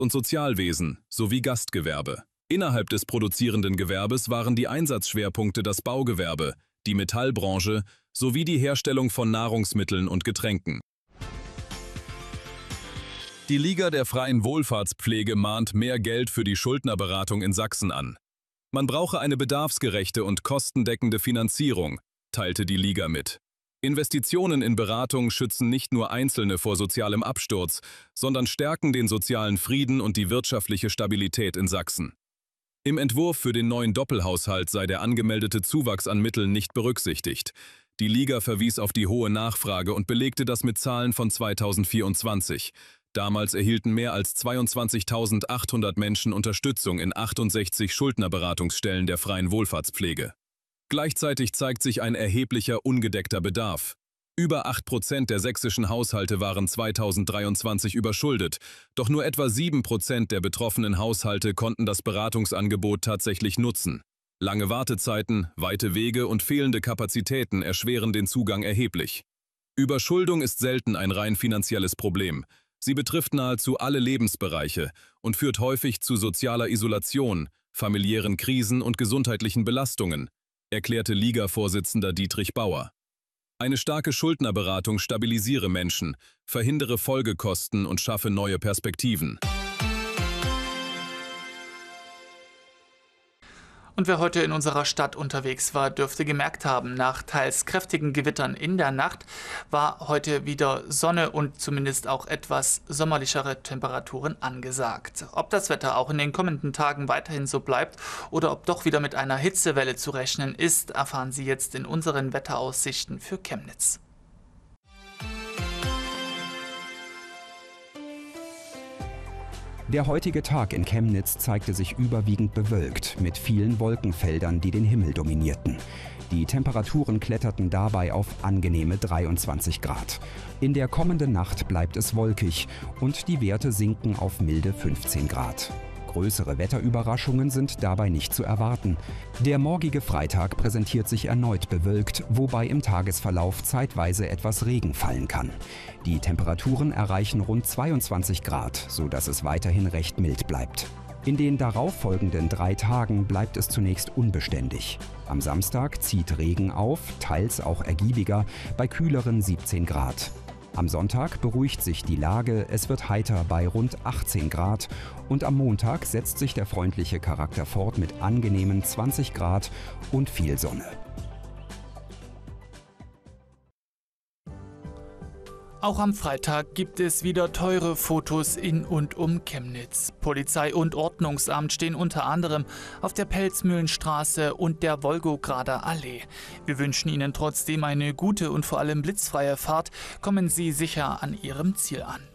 und Sozialwesen sowie Gastgewerbe. Innerhalb des produzierenden Gewerbes waren die Einsatzschwerpunkte das Baugewerbe, die Metallbranche sowie die Herstellung von Nahrungsmitteln und Getränken. Die Liga der freien Wohlfahrtspflege mahnt mehr Geld für die Schuldnerberatung in Sachsen an. Man brauche eine bedarfsgerechte und kostendeckende Finanzierung, teilte die Liga mit. Investitionen in Beratung schützen nicht nur Einzelne vor sozialem Absturz, sondern stärken den sozialen Frieden und die wirtschaftliche Stabilität in Sachsen. Im Entwurf für den neuen Doppelhaushalt sei der angemeldete Zuwachs an Mitteln nicht berücksichtigt. Die Liga verwies auf die hohe Nachfrage und belegte das mit Zahlen von 2024. Damals erhielten mehr als 22.800 Menschen Unterstützung in 68 Schuldnerberatungsstellen der freien Wohlfahrtspflege. Gleichzeitig zeigt sich ein erheblicher ungedeckter Bedarf. Über 8% der sächsischen Haushalte waren 2023 überschuldet, doch nur etwa 7% der betroffenen Haushalte konnten das Beratungsangebot tatsächlich nutzen. Lange Wartezeiten, weite Wege und fehlende Kapazitäten erschweren den Zugang erheblich. Überschuldung ist selten ein rein finanzielles Problem. Sie betrifft nahezu alle Lebensbereiche und führt häufig zu sozialer Isolation, familiären Krisen und gesundheitlichen Belastungen, erklärte Liga-Vorsitzender Dietrich Bauer. Eine starke Schuldnerberatung stabilisiere Menschen, verhindere Folgekosten und schaffe neue Perspektiven. Und wer heute in unserer Stadt unterwegs war, dürfte gemerkt haben, nach teils kräftigen Gewittern in der Nacht war heute wieder Sonne und zumindest auch etwas sommerlichere Temperaturen angesagt. Ob das Wetter auch in den kommenden Tagen weiterhin so bleibt oder ob doch wieder mit einer Hitzewelle zu rechnen ist, erfahren Sie jetzt in unseren Wetteraussichten für Chemnitz. Der heutige Tag in Chemnitz zeigte sich überwiegend bewölkt, mit vielen Wolkenfeldern, die den Himmel dominierten. Die Temperaturen kletterten dabei auf angenehme 23 Grad. In der kommenden Nacht bleibt es wolkig und die Werte sinken auf milde 15 Grad. Größere Wetterüberraschungen sind dabei nicht zu erwarten. Der morgige Freitag präsentiert sich erneut bewölkt, wobei im Tagesverlauf zeitweise etwas Regen fallen kann. Die Temperaturen erreichen rund 22 Grad, sodass es weiterhin recht mild bleibt. In den darauffolgenden 3 Tagen bleibt es zunächst unbeständig. Am Samstag zieht Regen auf, teils auch ergiebiger, bei kühleren 17 Grad. Am Sonntag beruhigt sich die Lage, es wird heiter bei rund 18 Grad und am Montag setzt sich der freundliche Charakter fort mit angenehmen 20 Grad und viel Sonne. Auch am Freitag gibt es wieder teure Fotos in und um Chemnitz. Polizei und Ordnungsamt stehen unter anderem auf der Pelzmühlenstraße und der Wolgograder Allee. Wir wünschen Ihnen trotzdem eine gute und vor allem blitzfreie Fahrt. Kommen Sie sicher an Ihrem Ziel an.